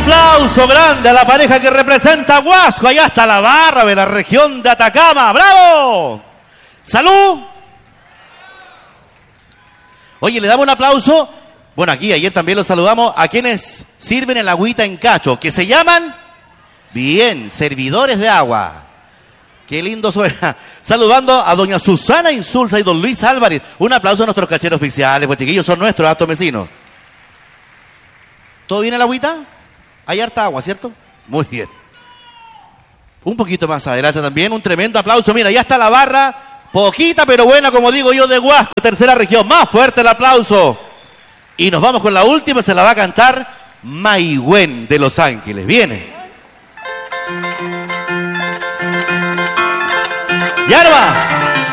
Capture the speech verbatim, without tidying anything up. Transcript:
aplauso grande a la pareja que representa a Huasco. Allá está la barra de la región de Atacama. ¡Bravo! ¡Salud! Oye, le damos un aplauso. Bueno, aquí ayer también los saludamos a quienes sirven el agüita en cacho, que se llaman, bien, servidores de agua. Qué lindo suena. Saludando a doña Susana Insulza y don Luis Álvarez. Un aplauso a nuestros cacheros oficiales, pues chiquillos, son nuestros actos vecinos. ¿Todo bien el agüita? Hay harta agua, ¿cierto? Muy bien. Un poquito más adelante también, un tremendo aplauso. Mira, ya está la barra, poquita pero buena, como digo yo, de Huasco, tercera región. Más fuerte el aplauso. Y nos vamos con la última, se la va a cantar Maigüen de Los Ángeles. Viene. ¡Yarba!